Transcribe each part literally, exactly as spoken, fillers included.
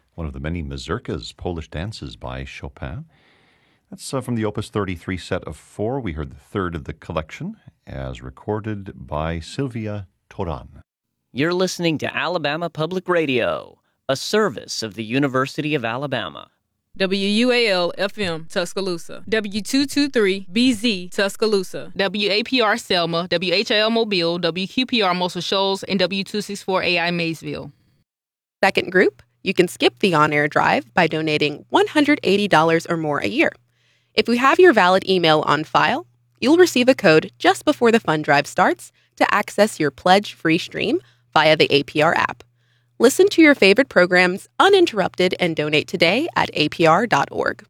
one of the many mazurkas, Polish dances by Chopin. That's uh, from the Opus thirty-three set of four. We heard the third of the collection as recorded by Sylvia Toran. You're listening to Alabama Public Radio, a service of the University of Alabama. W U A L F M Tuscaloosa, W two twenty-three B Z Tuscaloosa, W A P R Selma, W H I L Mobile, W Q P R Muscle Shoals, and W two sixty-four A I Maysville. Second group, you can skip the on-air drive by donating one hundred eighty dollars or more a year. If we have your valid email on file, you'll receive a code just before the fund drive starts to access your pledge-free stream via the A P R app. Listen to your favorite programs uninterrupted and donate today at A P R dot org.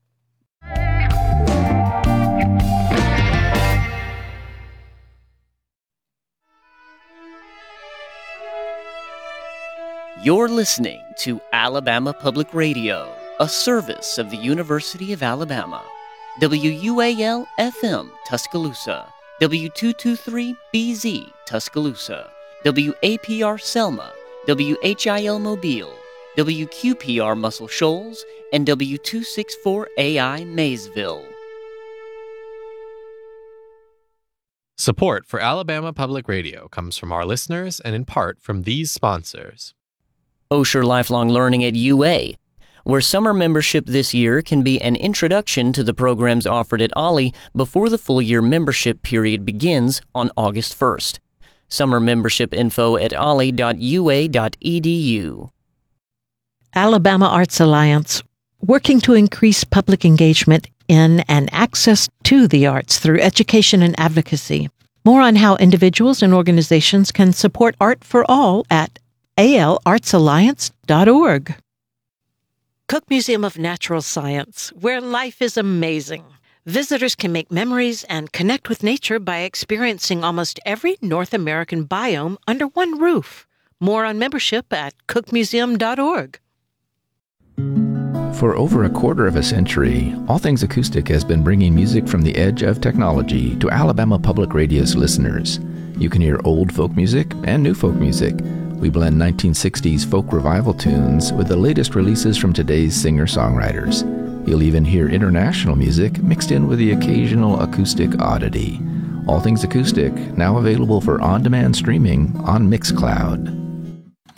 You're listening to Alabama Public Radio, a service of the University of Alabama. W U A L F M Tuscaloosa, W two twenty-three B Z Tuscaloosa, W A P R Selma, W H I L Mobile, W Q P R Muscle Shoals, and W two sixty-four A I Maysville. Support for Alabama Public Radio comes from our listeners and in part from these sponsors. Osher Lifelong Learning at U A, where summer membership this year can be an introduction to the programs offered at Ollie before the full-year membership period begins on August first. Summer membership info at ollie dot u a dot e d u. Alabama Arts Alliance, working to increase public engagement in and access to the arts through education and advocacy. More on how individuals and organizations can support art for all at a l arts alliance dot org. Cook Museum of Natural Science, where life is amazing. Visitors can make memories and connect with nature by experiencing almost every North American biome under one roof. More on membership at cook museum dot org. For over a quarter of a century, All Things Acoustic has been bringing music from the edge of technology to Alabama Public Radio's listeners. You can hear old folk music and new folk music. We blend nineteen sixties folk revival tunes with the latest releases from today's singer-songwriters. You'll even hear international music mixed in with the occasional acoustic oddity. All Things Acoustic, now available for on-demand streaming on Mixcloud.